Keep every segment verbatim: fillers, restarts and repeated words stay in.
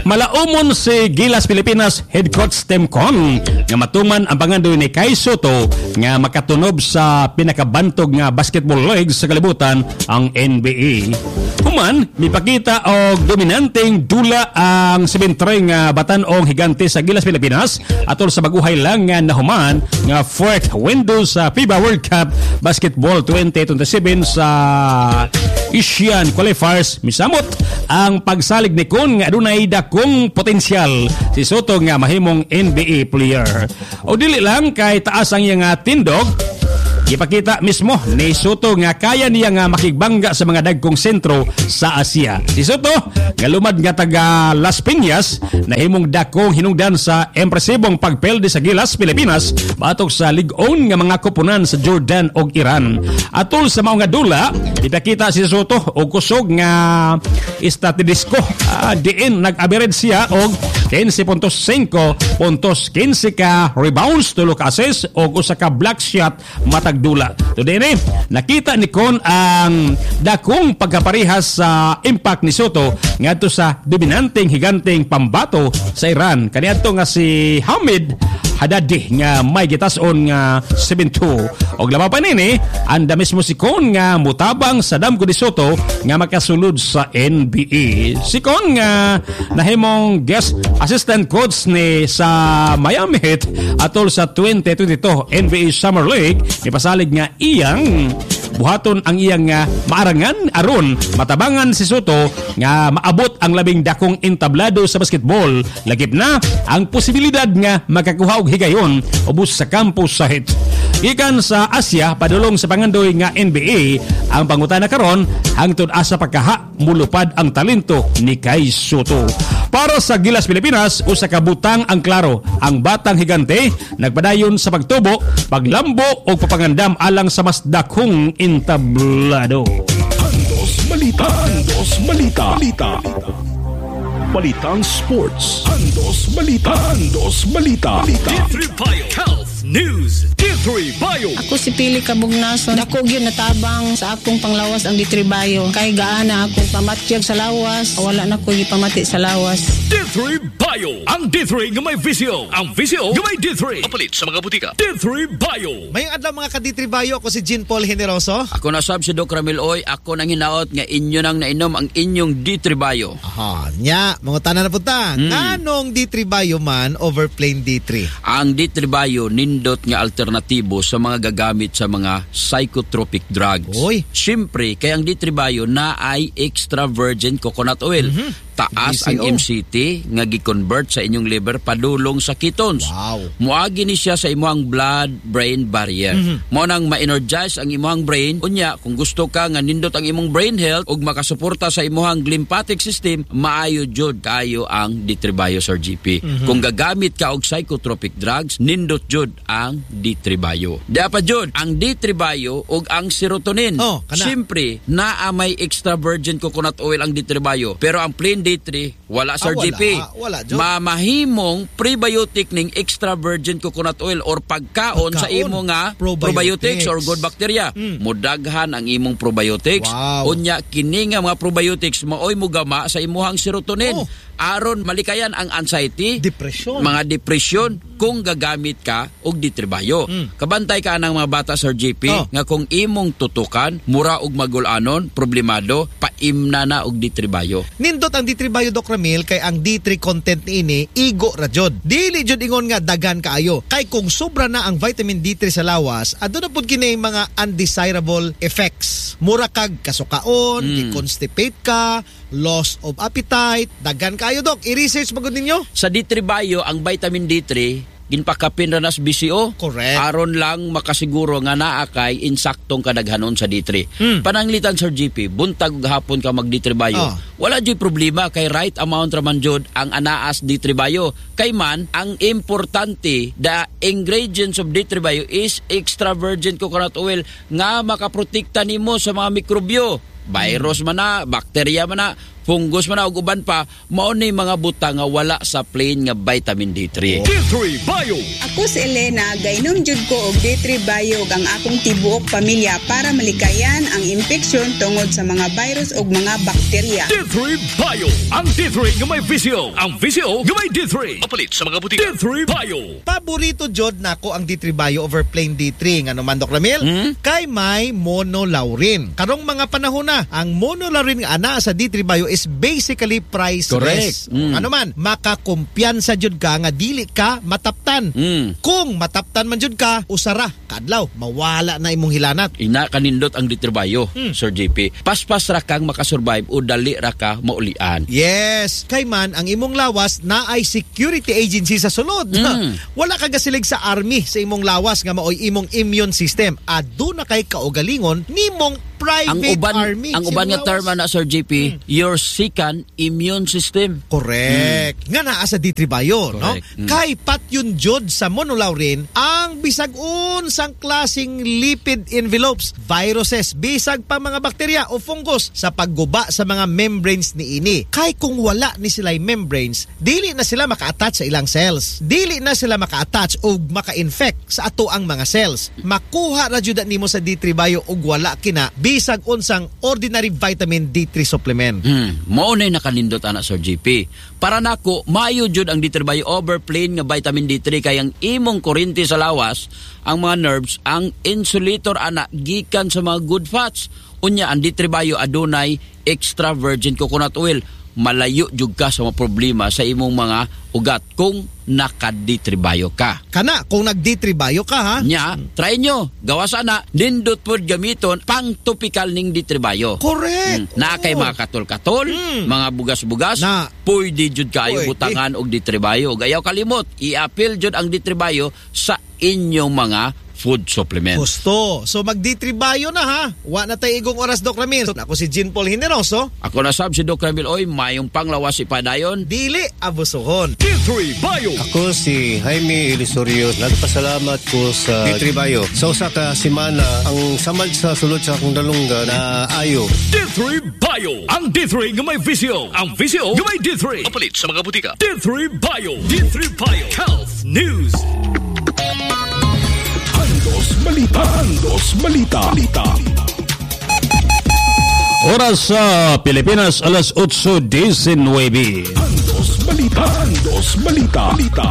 Malaumon si Gilas Pilipinas head coach Tim Con nga matuman ang pangandoy ni Kai Soto nga makatunob sa pinakabantog nga basketball league sa kalibutan, ang N B A. Human, mipakita og dominanteng dula ang seventy-three nga batan-ong higante sa Gilas Pilipinas atol sa baguhay lang nga nahuman nga fourth window sa FIBA World Cup Basketball twenty twenty-seven sa Asian Qualifiers. Misamot ang pagsalig ni Con nga adunay dakong potensyal si Soto nga mahimong N B A player. O dili lang kay taas ang iyang tindog, ipakita mismo ni Soto nga kaya niya nga makigbangga sa mga dagkong sentro sa Asia. Si Soto nga lumad nga taga Las Piñas nahimong dakong hinungdan sa impresibong pagpelde sa Gilas Pilipinas batok sa lig-on nga mga koponan sa Jordan ug Iran. Atol sa mga dula, ipakita si Soto og kusog nga estatistisko. Uh, diin nag-average siya og fifteen point five puntos, fifteen ka rebounds, tulo ka assists og usa ka block shot matag dula. Today ni nakita ni Con ang dakong pagkaparehas sa impact ni Soto ngadto sa dominanteng higanteng pambato sa Iran. Kaniadto nga si Hamid Haddadi nga may gitason nga seven two. Og laban pa nini, anda mismo si Con nga mutabang sa damgo ni Soto nga makasulod sa N B A. Si Con nga nahimong guest assistant coach ni sa Miami Heat atol sa twenty twenty-two N B A Summer League, ipasalig nga iyang buhaton ang iyang nga maarangan aron matabangan si Soto nga maabot ang labing dakong entablado sa basketball. Lagip na ang posibilidad nga makakuha og higayon ubos sa campus sa Heat. Gikan sa Asia padulong sa pangandoy nga N B A ang pangutana karon hangtod asa pagkaha mulupad ang talento ni Kai Soto. Para sa Gilas Pilipinas, usa ka butang ang klaro, ang batang higante nagpadayon sa pagtubo, paglambo o papangandam alang sa mas dakong entablado. Andos Balita, Andos Balita, Balita. Balitang Sports. Andos Balita, Andos Balita. D three Bio Health News. D three Bio. Ako si Pili Kabugnason. Dako gyud natabang sa akong panglawas ang D three Bio. Kay gaana akong pamatyag sa lawas, wala na ko gipamati sa lawas. D three Bio. Ang D three nga may visio. Ang visio nga may D three. Kapalit sa mga butika. D three Bio. Mayong adlaw mga ka-D three Bio. Ako si Jean Paul Generoso. Ako na sab si Doc Ramil Oy. Ako nang hinaot nga inyo nang nainom ang inyong D three Bio. Aha, nya. Mga tanan na punta. Mm. Anong D three Bio man over plain D three? Ang D three Bio nindot nga alternatibo sa mga gagamit sa mga psychotropic drugs. Oy. Siyempre, kay ang D three Bio na ay extra virgin coconut oil. Mm-hmm. Taas ang M C T nga gi-convert sa inyong liver padulong sa ketones. Wow. Muagi ni siya sa imong blood-brain barrier. Mm-hmm. Mo nang ma-energize ang imong brain. Unya, kung gusto ka nga nindot ang imong brain health ug makasuporta sa imong lymphatic system, maayo jud kayo ang D three Bio Sir G P. Mm-hmm. Kung gagamit ka og psychotropic drugs, nindot jud ang D three Bio. Dapat jud ang D three Bio ug ang serotonin. Oh, siyempre, naa may extra virgin coconut oil ang D three Bio, pero ang plain D three wala Sir ah, G P. Wala, wala mamahimong prebiotic ning extra virgin coconut oil or pagkaon, pagkaon sa imo nga probiotics, probiotics or good bacteria. Mm. Mudaghan ang imong probiotics. Wow. Unya kini nga mga probiotics maoy mugama sa imuhang serotonin. Oh. Aron malikayan ang anxiety, depression, mga depression kung gagamit ka og D three Bio. Mm. Kabantay ka ng mga bata Sir G P oh. nga kung imong tutukan mura og magulanon, problemado, paimna na og D three Bio. Nindot ang D three Bio Doc Ramil kay ang D three content ini igo ra jud. Dili jud ingon nga dagan kaayo. Kay kung sobra na ang vitamin D three sa lawas, adto na pud kini mga undesirable effects. Mura kag kasukaon, mm. constipate ka, loss of appetite, dagan kayo Dok. I-research magud ninyo. Sa D three Bio ang vitamin D three ginpakapin ra nas B C O. Correct. Aron lang makasiguro nga naa kay insaktong kadaghanon sa D three. Hmm. Pananglitan Sir G P, buntag ug hapon ka mag D three Bio. Oh. Wala jud problema kay right amount ra man jud ang anaas D three Bio. Kay man ang importante, the ingredients of D three Bio is extra virgin coconut oil nga makaprotekta nimo sa mga mikrobyo. Virus man na, bakterya man na, fungus man og uban pa, mao ni mga buta nga wala sa plain nga vitamin D three. D three Bio. Ako si Elena, gainom jud ko og D three Bio ang akong tibuok pamilya para malikayan ang infeksyon tungod sa mga virus ug mga bakterya. D three Bio. Ang D three nga may visyo. Ang visyo nga may D three. Mapalit sa mga butika. D three Bio. Paborito jud nako ang D three Bio over plain D three nga naman Doc Ramil. Hmm? Kay may monolaurin. Karong mga panahon na, ang monolaurin nga ana sa D three Bio is basically priceless. Correct. Mm. Ano man, makakumpiyansa jud ka nga dili ka mataptan. Mm. Kung mataptan man jud ka, usara kadlaw mawala na imong hilanat. Ina kanindot ang D three Bio, Hmm. Sir J P. Paspas ra kang makasurvive o dali ra ka maulian. Yes, kay man ang imong lawas na ay security agency sa sulod. Mm. Wala ka gasilig sa army sa imong lawas nga maoy imong immune system. Aduna kay kaugalingon nimong private Ang uban army. ang sa uban imong nga term lawas. na Sir J P, your second immune system. Correct. Nga naa sa D three Bio, no? Correct. Mm. Kay pat yun jud sa monolaurin ang bisag unsang klasing lipid envelopes, viruses, bisag pa mga bakterya o fungus sa pagguba sa mga membranes ni ini. Kay kung wala ni sila membranes, dili na sila maka-attach sa ilang cells. Dili na sila maka-attach o maka-infect sa ato ang mga cells. Makuha ra jud nimo sa D three Bio og wala kina bisag unsang ordinary vitamin D three supplement. Hmm, mao nay nakanindot ana Sir J P. Para nako maayo jud ang D three Bio over plain nga vitamin D three kay ang imong kuryente sa lawas, ang mga nerves, ang insulator ana gikan sa mga good fats. Unya ang D three Bio adunay extra virgin coconut oil. Malayo jud ka sa mga problema sa imong mga ugat kung naka-D three Bio ka. Kana kung nag-D three Bio ka ha. Nya, try nyo. Gawas ana, nindot pod gamiton pang topical ning D three Bio. Correct. Hmm. Na kay Oo. mga katol-katol, Mm. mga bugas-bugas, Na. pwede jud kayo Pwede. butangan og D three Bio. Gayaw kalimot, i-appeal jud ang D three Bio sa inyong mga food supplement. Gusto. So mag-D three Bio na ha. Wa na tayo igong oras, Doc Ramil. So, ako si Jean Paul Hineroso. Ako na sab si Doc Ramil Oy, mayong panglawas si Padayon. Dili abusohon. D three Bio. Ako si Jaime Elisorio. Nagpasalamat ko sa D three Bio. Sa usa ka semana, ang samad sa sulod sa akong dalungga na ayo. D three Bio. Ang D three nga may visyo. Ang visyo nga may D three. Mapalit sa mga butika. D three Bio. D three Bio. Health News. Andos Balita. Andos Balita. Balita. Oras sa Pilipinas, alas otso diecinueve. Andos Balita. Andos Balita. Balita.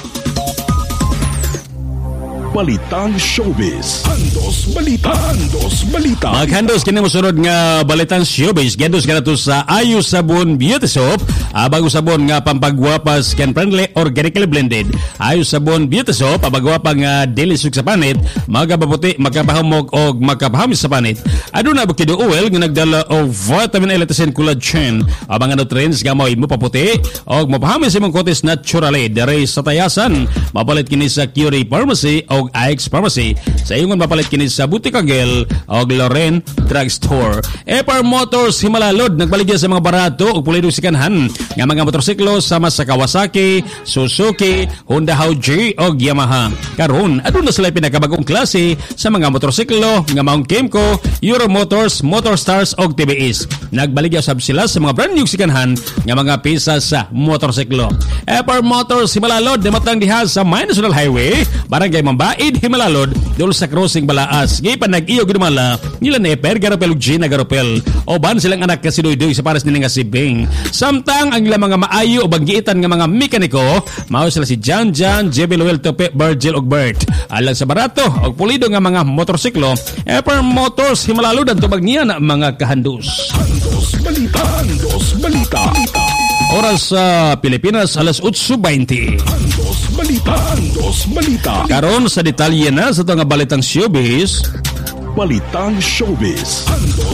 Balitang Showbiz. Andos Balita. Andos Balita. Maghandos kini mosunod nga balitang showbiz. Gandos kanato sa Ayu Sabon Beauty Soap. Ah, bago sabon nga pampagwapas skin friendly, organically blended. Ayu Sabon Beauty Soap, pagwapa nga dili sug sa panit, magababuti, makapahamog og makapahamis sa panit. Aduna bukido oil nga nagdala og vitamin A, lecithin, collagen, ang mga nutrients nga mao mo paputi og mapahamis imong kutis naturally dere sa tayasan. Mapalit kini sa Curie Pharmacy og I X Pharmacy. Sa ingon mapalit kini sa Butika Gel og Loren Drugstore. Epar Motors Himalalod nagbaligya sa mga barato og pulido sikanhan nga mga motorsiklo sama sa Kawasaki, Suzuki, Honda Hauji og Yamaha. Karon aduna sila pinakabagong klase sa mga motorsiklo nga maong Kemco, Euro Motors, Motorstars og T B S. Nagbaligya sab sila sa mga brand new sikanhan nga mga pisa sa motorsiklo. Epar Motors Himalalod namatang diha sa May National Highway, Barangay Mambaid, Himalalod, dul sa crossing Balaas. Gipan nag-iyo gudumala nila ni Eper Garopel ug Gina Garopel. Oban silang anak kasi doy-doy sa pares nila nga si Bing. Samtang ang ilang mga maayo o banggiitan nga mga mekaniko, mao sila si Jan Jan, J B Luel, Tope, Virgil ug Bert. Alang sa barato og pulido nga mga motorsiklo, Eper Motors Himalalod ang tubag niya na mga kahandus. Andos Balita. Andos Balita. Balita. Oras sa Pilipinas, alas otso beinte. Andos Balita. Andos Balita. Karon sa detalye na sa ito nga balitang showbiz. Balitang Showbiz. Andos